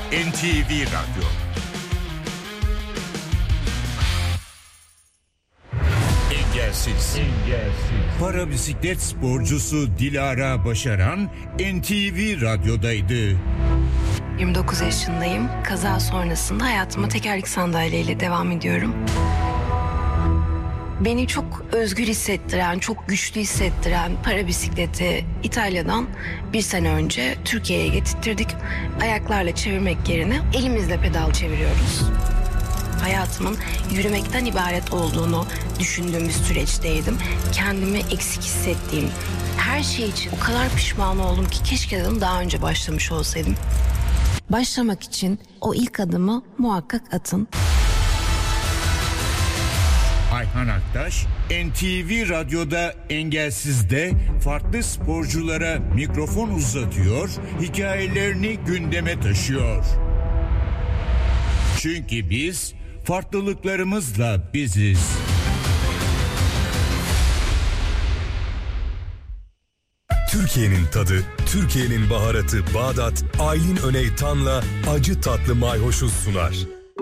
NTV Radyo. Engelsiz. Para bisiklet sporcusu Dilara Başaran NTV Radyo'daydı. 29 yaşındayım. Kaza sonrasında hayatıma tekerlekli sandalyeyle devam ediyorum. Beni çok özgür hissettiren, çok güçlü hissettiren para bisikleti İtalya'dan bir sene önce Türkiye'ye getirttirdik. Ayaklarla çevirmek yerine elimizle pedal çeviriyoruz. Hayatımın yürümekten ibaret olduğunu düşündüğüm bir süreçteydim. Kendimi eksik hissettiğim her şey için o kadar pişman oldum ki keşke dedim daha önce başlamış olsaydım. Başlamak için o ilk adımı muhakkak atın. Ayhan Aktaş, NTV Radyo'da Engelsiz'de farklı sporculara mikrofon uzatıyor, hikayelerini gündeme taşıyor. Çünkü biz farklılıklarımızla biziz. Türkiye'nin tadı, Türkiye'nin baharatı Bağdat, Aylin Öneytan'la acı tatlı mayhoşu sunar.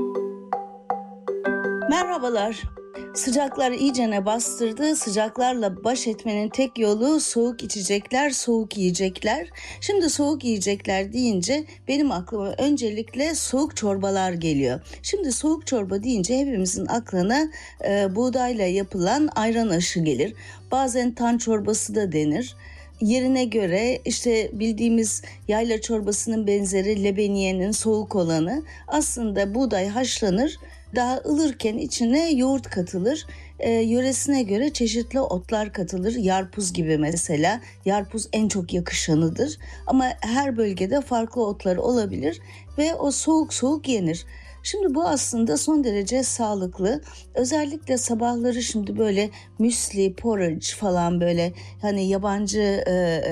Merhabalar. Sıcaklar iyicene bastırdı. Sıcaklarla baş etmenin tek yolu soğuk içecekler, soğuk yiyecekler. Şimdi soğuk yiyecekler deyince benim aklıma öncelikle soğuk çorbalar geliyor. Şimdi soğuk çorba deyince hepimizin aklına buğdayla yapılan ayran aşı gelir. Bazen tan çorbası da denir. Yerine göre işte bildiğimiz yayla çorbasının benzeri lebeniyenin soğuk olanı aslında buğday haşlanır. Daha ılırken içine yoğurt katılır. Yöresine göre çeşitli otlar katılır. Yarpuz gibi mesela. Yarpuz en çok yakışanıdır. Ama her bölgede farklı otlar olabilir ve o soğuk soğuk yenir. Şimdi bu aslında son derece sağlıklı. Özellikle sabahları şimdi böyle müsli, porridge falan böyle hani yabancı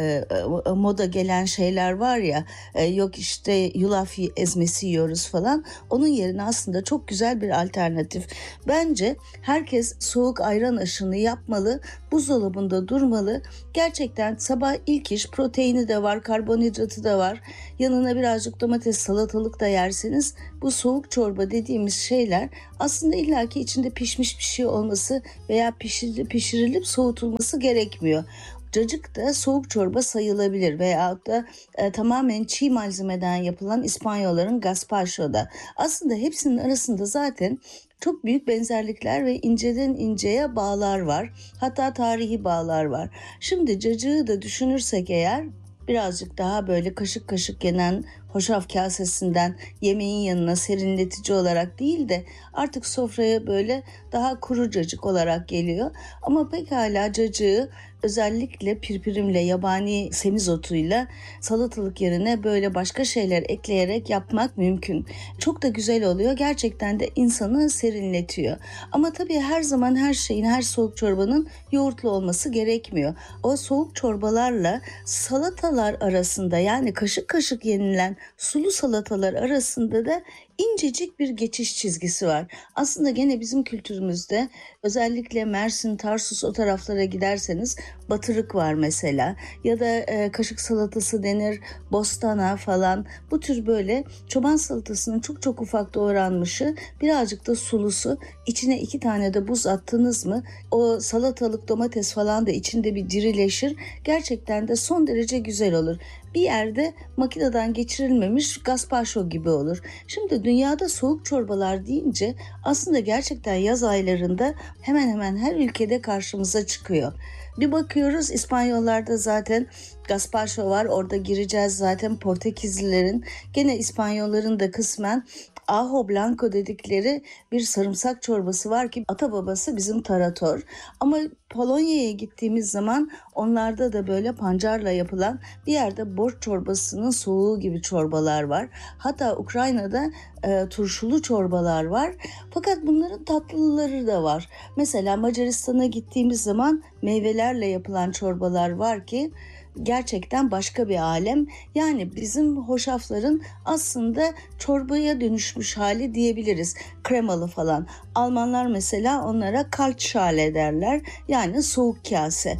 moda gelen şeyler var ya, yok işte yulaf ezmesi yiyoruz falan. Onun yerine aslında çok güzel bir alternatif. Bence herkes soğuk ayran aşını yapmalı, buzdolabında durmalı. Gerçekten sabah ilk iş, proteini de var, karbonhidratı da var. Yanına birazcık domates, salatalık da yerseniz bu soğuk çorba dediğimiz şeyler aslında illaki içinde pişmiş bir şey olması veya pişirilip soğutulması gerekmiyor. Cacık da soğuk çorba sayılabilir veyahut da tamamen çiğ malzemeden yapılan İspanyolların gazpacho da. Aslında hepsinin arasında zaten çok büyük benzerlikler ve inceden inceye bağlar var. Hatta tarihi bağlar var. Şimdi cacığı da düşünürsek eğer birazcık daha böyle kaşık kaşık yenen hoşaf kasesinden yemeğin yanına serinletici olarak değil de artık sofraya böyle daha kuru cacık olarak geliyor. Ama pekala cacığı özellikle pirpirimle, yabani semizotuyla salatalık yerine böyle başka şeyler ekleyerek yapmak mümkün. Çok da güzel oluyor. Gerçekten de insanı serinletiyor. Ama tabii her zaman her şeyin, her soğuk çorbanın yoğurtlu olması gerekmiyor. O soğuk çorbalarla salatalar arasında, yani kaşık kaşık yenilen sulu salatalar arasında da incecik bir geçiş çizgisi var. Aslında gene bizim kültürümüzde özellikle Mersin, Tarsus o taraflara giderseniz batırık var mesela, ya da kaşık salatası denir, bostana falan. Bu tür böyle çoban salatasının çok çok ufak doğranmışı, birazcık da sulusu, içine 2 tane de buz attınız mı o salatalık, domates falan da içinde bir dirileşir. Gerçekten de son derece güzel olur. Bir yerde makineden geçirilmemiş gazpacho gibi olur. Şimdi dünyada soğuk çorbalar deyince aslında gerçekten yaz aylarında hemen hemen her ülkede karşımıza çıkıyor. Bir bakıyoruz İspanyollarda zaten gazpacho var, orada gireceğiz zaten. Portekizlilerin, gene İspanyolların da kısmen ajo blanco dedikleri bir sarımsak çorbası var ki ata babası bizim tarator. Ama Polonya'ya gittiğimiz zaman onlarda da böyle pancarla yapılan bir yerde borç çorbasının soğuğu gibi çorbalar var. Hatta Ukrayna'da turşulu çorbalar var. Fakat bunların tatlıları da var. Mesela Macaristan'a gittiğimiz zaman meyvelerle yapılan çorbalar var ki gerçekten başka bir alem. Yani bizim hoşafların aslında çorbaya dönüşmüş hali diyebiliriz. Kremalı falan. Almanlar mesela onlara Kaltschale derler. Yani soğuk kase.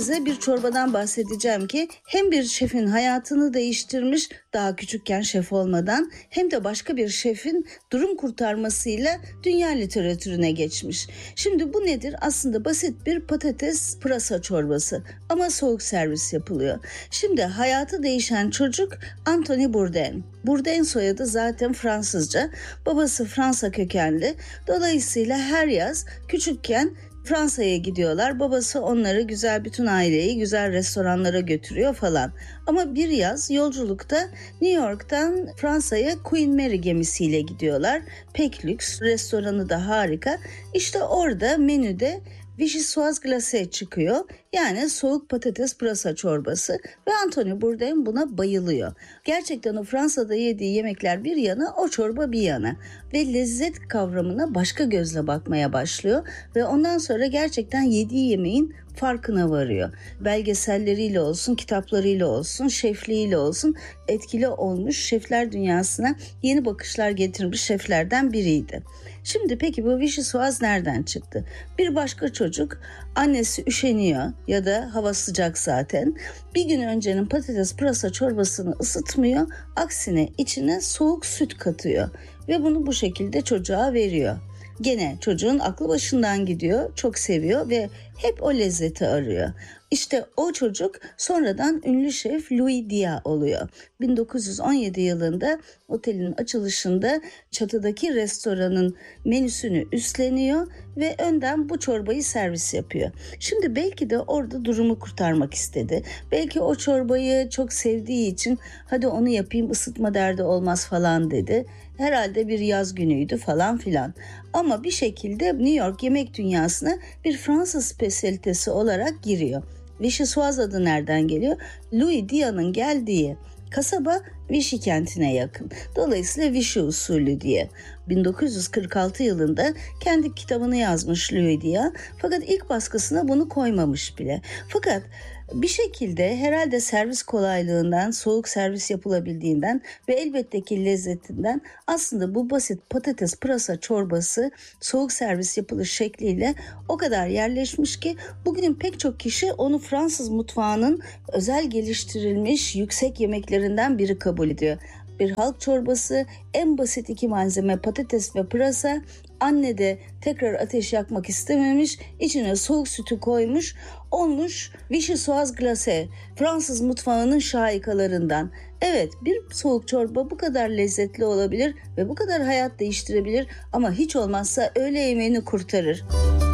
size bir çorbadan bahsedeceğim ki hem bir şefin hayatını değiştirmiş daha küçükken şef olmadan, hem de başka bir şefin durum kurtarmasıyla dünya literatürüne geçmiş. Şimdi bu nedir? Aslında basit bir patates pırasa çorbası ama soğuk servis yapılıyor. Şimdi hayatı değişen çocuk Anthony Bourdain. Bourdain soyadı zaten Fransızca. Babası Fransa kökenli. Dolayısıyla her yaz küçükken Fransa'ya gidiyorlar. Babası onları bütün aileyi güzel restoranlara götürüyor falan. Ama bir yaz yolculukta New York'tan Fransa'ya Queen Mary gemisiyle gidiyorlar. Pek lüks, restoranı da harika. İşte orada menüde vichyssoise glacé çıkıyor. Yani soğuk patates pırasa çorbası ve Anthony Bourdain buna bayılıyor. Gerçekten o Fransa'da yediği yemekler bir yana, o çorba bir yana ve lezzet kavramına başka gözle bakmaya başlıyor ve ondan sonra gerçekten yediği yemeğin farkına varıyor. Belgeselleriyle olsun, kitaplarıyla olsun, şefliğiyle olsun etkili olmuş, şefler dünyasına yeni bakışlar getirmiş şeflerden biriydi. Şimdi peki bu vichyssoise nereden çıktı? Bir başka çocuk, annesi üşeniyor ya da hava sıcak zaten. Bir gün öncenin patates pırasa çorbasını ısıtmıyor, aksine içine soğuk süt katıyor ve bunu bu şekilde çocuğa veriyor. Gene çocuğun aklı başından gidiyor, çok seviyor ve hep o lezzeti arıyor. İşte o çocuk sonradan ünlü şef Louis Dia oluyor. 1917 yılında otelin açılışında çatıdaki restoranın menüsünü üstleniyor ve önden bu çorbayı servis yapıyor. Şimdi belki de orada durumu kurtarmak istedi. Belki o çorbayı çok sevdiği için hadi onu yapayım, ısıtma derdi olmaz falan dedi. Herhalde bir yaz günüydü falan filan. Ama bir şekilde New York yemek dünyasına bir Fransız spesiyalitesi olarak giriyor. Vichyssoise adı nereden geliyor? Louis Dia'nın geldiği kasaba Vichy kentine yakın. Dolayısıyla Vichy usulü diye. 1946 yılında kendi kitabını yazmış Louis Dia. Fakat ilk baskısına bunu koymamış bile. Fakat bir şekilde herhalde servis kolaylığından, soğuk servis yapılabildiğinden ve elbette ki lezzetinden aslında bu basit patates pırasa çorbası soğuk servis yapılış şekliyle o kadar yerleşmiş ki bugün pek çok kişi onu Fransız mutfağının özel geliştirilmiş yüksek yemeklerinden biri kabul ediyor. Bir halk çorbası, en basit iki malzeme patates ve pırasa. Anne de tekrar ateş yakmak istememiş, içine soğuk sütü koymuş, olmuş vichyssoise glacé, Fransız mutfağının şahikalarından. Evet, bir soğuk çorba bu kadar lezzetli olabilir ve bu kadar hayat değiştirebilir ama hiç olmazsa öğle yemeğini kurtarır.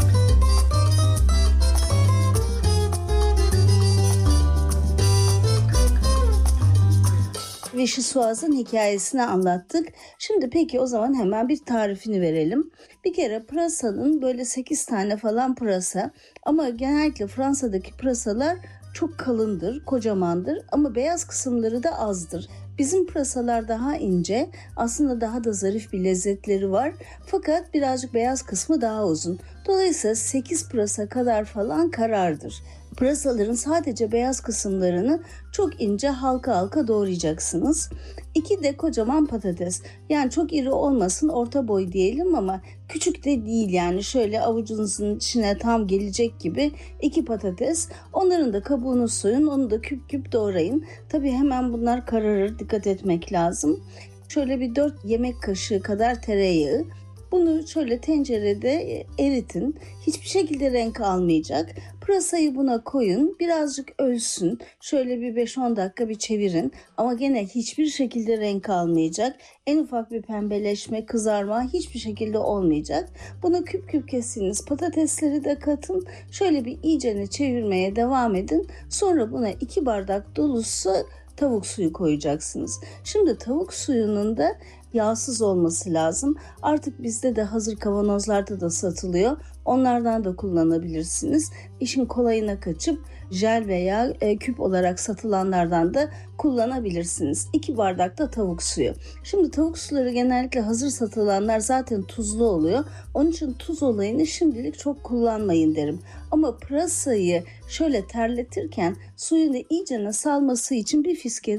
Vichyssoise'ın hikayesini anlattık. Şimdi peki o zaman hemen bir tarifini verelim. Bir kere pırasanın böyle 8 tane falan pırasa, ama genellikle Fransa'daki pırasalar çok kalındır, kocamandır ama beyaz kısımları da azdır. Bizim pırasalar daha ince, aslında daha da zarif bir lezzetleri var. Fakat birazcık beyaz kısmı daha uzun. Dolayısıyla 8 pırasa kadar falan karardır. Pırasaların sadece beyaz kısımlarını çok ince halka halka doğrayacaksınız. 2 de kocaman patates. Yani çok iri olmasın, orta boy diyelim ama küçük de değil, yani şöyle avucunuzun içine tam gelecek gibi 2 patates. Onların da kabuğunu soyun, onu da küp küp doğrayın. Tabii hemen bunlar kararır, dikkat etmek lazım. Şöyle bir 4 yemek kaşığı kadar tereyağı. Bunu şöyle tencerede eritin. Hiçbir şekilde renk almayacak. Pırasayı buna koyun. Birazcık ölsün. Şöyle bir 5-10 dakika bir çevirin. Ama gene hiçbir şekilde renk almayacak. En ufak bir pembeleşme, kızarma hiçbir şekilde olmayacak. Buna küp küp kestiğiniz patatesleri de katın. Şöyle bir iyicene çevirmeye devam edin. Sonra buna 2 bardak dolusu tavuk suyu koyacaksınız. Şimdi tavuk suyunun da yağsız olması lazım. Artık bizde de hazır kavanozlarda da satılıyor. Onlardan da kullanabilirsiniz. İşin kolayına kaçıp jel veya küp olarak satılanlardan da kullanabilirsiniz. 2 bardak da tavuk suyu. Şimdi tavuk suları genellikle hazır satılanlar zaten tuzlu oluyor. Onun için tuz olayını şimdilik çok kullanmayın derim. Ama pırasayı şöyle terletirken suyunu iyicene salması için bir fiskede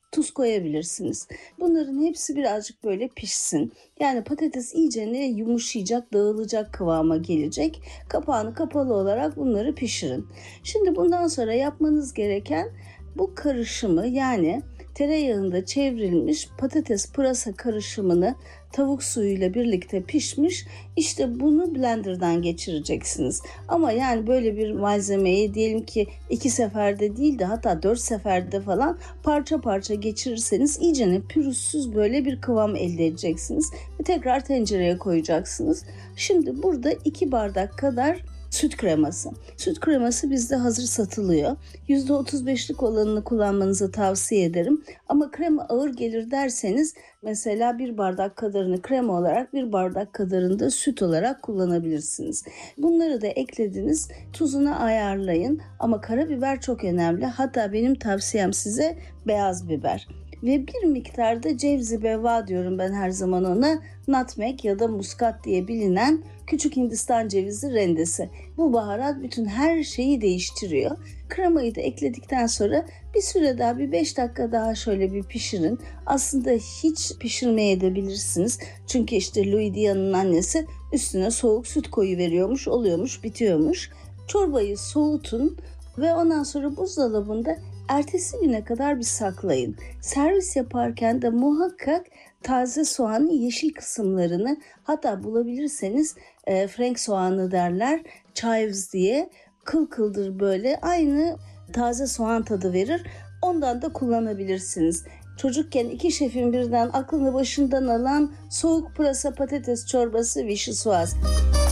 tuz koyabilirsiniz. Bunların hepsi birazcık böyle pişsin. Yani patates iyice yumuşayacak, dağılacak kıvama gelecek. Kapağını kapalı olarak bunları pişirin. Şimdi bundan sonra yapmanız gereken bu karışımı, yani tereyağında çevrilmiş patates pırasa karışımını tavuk suyuyla birlikte pişmiş, işte bunu blenderdan geçireceksiniz. Ama yani böyle bir malzemeyi diyelim ki 2 seferde değil de hatta 4 seferde falan parça parça geçirirseniz iyicene pürüzsüz böyle bir kıvam elde edeceksiniz. Ve tekrar tencereye koyacaksınız. Şimdi burada 2 bardak kadar süt kreması. Süt kreması bizde hazır satılıyor. %35'lik olanını kullanmanızı tavsiye ederim. Ama krema ağır gelir derseniz mesela 1 bardak kadarını krema olarak, 1 bardak kadarını da süt olarak kullanabilirsiniz. Bunları da eklediniz. Tuzunu ayarlayın. Ama karabiber çok önemli. Hatta benim tavsiyem size beyaz biber. Ve bir miktarda cevzi beva diyorum ben her zaman ona, nutmeg ya da muskat diye bilinen küçük Hindistan cevizi rendesi. Bu baharat bütün her şeyi değiştiriyor. Kremayı da ekledikten sonra bir süre daha, bir 5 dakika daha şöyle bir pişirin. Aslında hiç pişirmeye de bilirsiniz. Çünkü işte Louis Dia'nın annesi üstüne soğuk süt koyuveriyormuş, oluyormuş, bitiyormuş. Çorbayı soğutun ve ondan sonra buzdolabında ertesi güne kadar bir saklayın. Servis yaparken de muhakkak taze soğanın yeşil kısımlarını, hatta bulabilirseniz Frank soğanı derler, chives diye, kıl kıldır böyle, aynı taze soğan tadı verir. Ondan da kullanabilirsiniz. Çocukken 2 şefin birden aklını başından alan soğuk pırasa patates çorbası vichyssoise.